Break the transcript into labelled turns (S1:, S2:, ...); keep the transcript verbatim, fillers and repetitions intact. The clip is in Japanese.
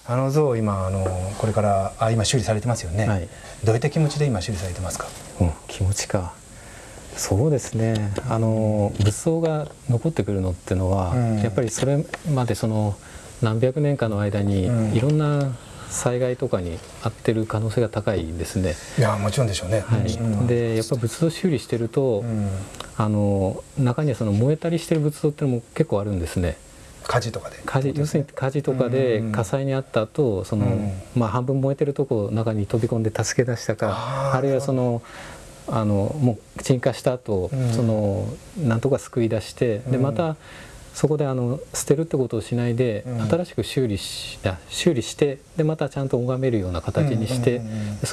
S1: あの像今あのこれからあ今修理されてますよね、はい、どういった気持ちで今修理されてますか？
S2: うん、気持ちか。そうですね、あの仏像が残ってくるのっていうのは、うん、やっぱりそれまでその何百年かの間にいろんな災害とかに遭ってる可能性が高いんですね。
S1: いやもちろんでしょうね。
S2: はい、うん、でやっぱ仏像修理してると、うん、あの中にはその燃えたりしてる仏像っていうのも結構あるんですね。
S1: 火事とかで
S2: 火事、要するに火事とかで火災に遭った後、その、うん、まあ半分燃えてるとこ中に飛び込んで助け出したか、 あ, あるいはそのあのもう鎮火した後、うん、そのなんとか救い出して、でまたそこであの捨てるってことをしないで、うん、新しく修理し修理して、でまたちゃんと拝めるような形にして、